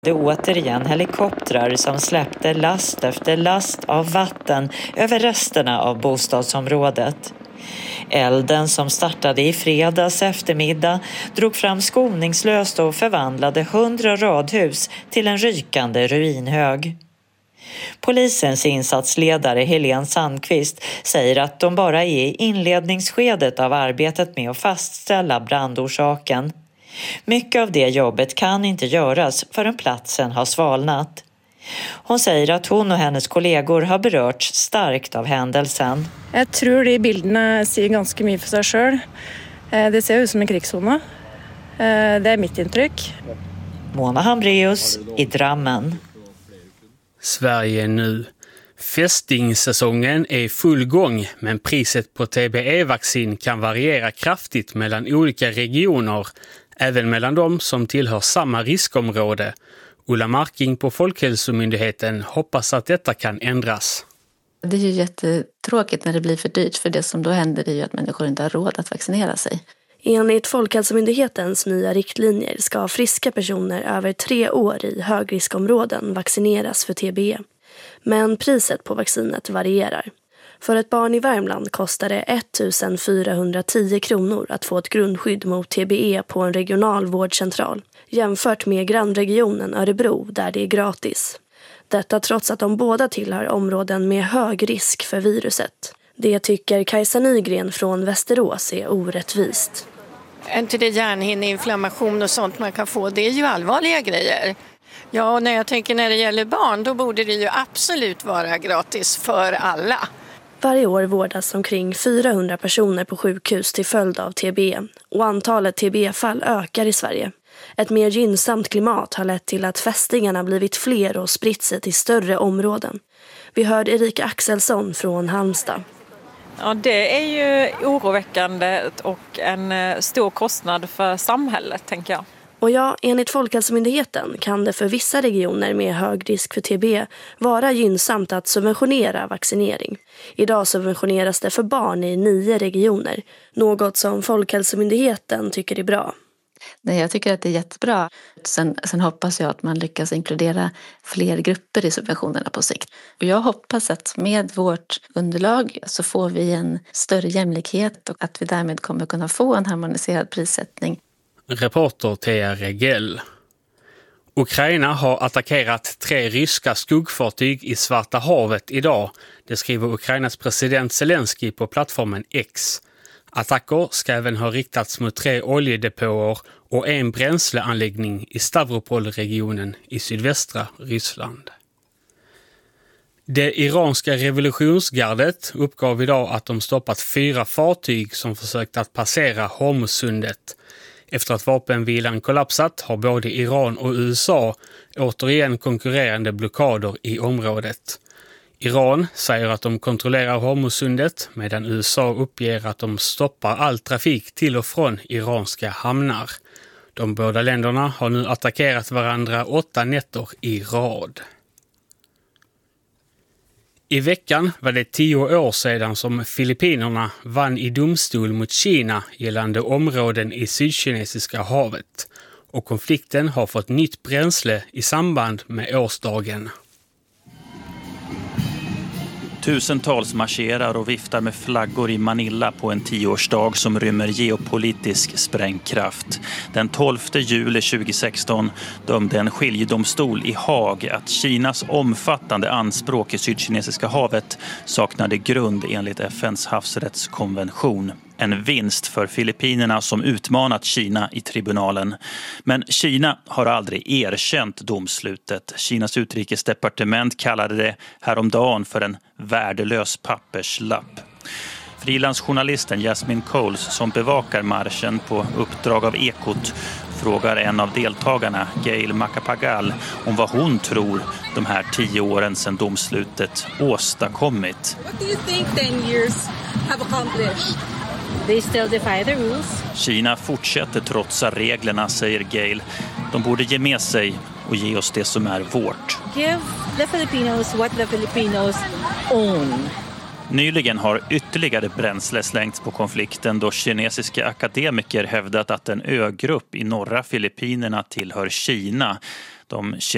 Det återigen helikoptrar som släppte last efter last av vatten över resterna av bostadsområdet. Elden som startade i fredags eftermiddag drog fram skoningslöst och förvandlade 100 radhus till en rykande ruinhög. Polisens insatsledare Helene Sandqvist säger att de bara är i inledningsskedet av arbetet med att fastställa brandorsaken. Mycket av det jobbet kan inte göras förrän platsen har svalnat. Hon säger att hon och hennes kollegor har berörts starkt av händelsen. Jag tror de bilderna säger ganska mycket för sig själv. Det ser ut som en krigszon. Det är mitt intryck. Mona Hambraeus i Drammen. Sverige nu. Fästingsäsongen är i full gång, men priset på TBE-vaccin kan variera kraftigt mellan olika regioner, även mellan de som tillhör samma riskområde. Ulla Marking på Folkhälsomyndigheten hoppas att detta kan ändras. Det är ju jättetråkigt när det blir för dyrt, för det som då händer är ju att människor inte har råd att vaccinera sig. Enligt Folkhälsomyndighetens nya riktlinjer ska friska personer över 3 år i högriskområden vaccineras för TBE. Men priset på vaccinet varierar. För ett barn i Värmland kostar det 1410 kronor att få ett grundskydd mot TBE på en regional vårdcentral, jämfört med grannregionen Örebro där det är gratis. Detta trots att de båda tillhör områden med hög risk för viruset. Det tycker Kajsa Nygren från Västerås är orättvist. Inte det hjärnhinneinflammation och sånt man kan få, det är ju allvarliga grejer. Ja, när jag tänker när det gäller barn, då borde det ju absolut vara gratis för alla. Varje år vårdas omkring 400 personer på sjukhus till följd av TBE och antalet TBE-fall ökar i Sverige. Ett mer gynnsamt klimat har lett till att fästingarna blivit fler och spritt sig till större områden. Vi hörde Erika Axelsson från Halmstad. Ja, det är ju oroväckande och en stor kostnad för samhället, tänker jag. Och ja, enligt Folkhälsomyndigheten kan det för vissa regioner med hög risk för TBE vara gynnsamt att subventionera vaccinering. Idag subventioneras det för barn i 9 regioner, något som Folkhälsomyndigheten tycker är bra. Nej, jag tycker att det är jättebra. Sen hoppas jag att man lyckas inkludera fler grupper i subventionerna på sikt. Och jag hoppas att med vårt underlag så får vi en större jämlikhet och att vi därmed kommer kunna få en harmoniserad prissättning. Reporter Thea Regell. Ukraina har attackerat 3 ryska skuggfartyg i Svarta havet idag. Det skriver Ukrainas president Zelensky på plattformen X. Attacker ska även ha riktats mot 3 oljedepåer och en bränsleanläggning i Stavropol-regionen i sydvästra Ryssland. Det iranska revolutionsgardet uppgav idag att de stoppat 4 fartyg som försökt att passera Hormuzsundet. Efter att vapenvilan kollapsat har både Iran och USA återigen konkurrerande blockader i området. Iran säger att de kontrollerar Hormuzsundet medan USA uppger att de stoppar all trafik till och från iranska hamnar. De båda länderna har nu attackerat varandra 8 nätter i rad. I veckan var det 10 år sedan som Filippinerna vann i domstol mot Kina gällande områden i Sydkinesiska havet. Och konflikten har fått nytt bränsle i samband med årsdagen. Tusentals marscherar och viftar med flaggor i Manila på en 10-årsdag som rymmer geopolitisk sprängkraft. Den 12 juli 2016 dömde en skiljedomstol i Haag att Kinas omfattande anspråk i Sydkinesiska havet saknade grund enligt FNs havsrättskonvention. En vinst för Filippinerna som utmanat Kina i tribunalen. Men Kina har aldrig erkänt domslutet. Kinas utrikesdepartement kallade det häromdagen för en värdelös papperslapp. Frilansjournalisten Jasmine Coles som bevakar marschen på uppdrag av Ekot frågar en av deltagarna, Gail Macapagal, om vad hon tror de här 10 åren sedan domslutet åstadkommit. What do you think 10 years have accomplished? They still defy the rules. Kina fortsätter trotsa reglerna, säger Gail. De borde ge med sig och ge oss det som är vårt. Give the Filipinos what the Filipinos own. Nyligen har ytterligare bränsle slängts på konflikten då kinesiska akademiker hävdat att en ögrupp i norra Filippinerna tillhör Kina. De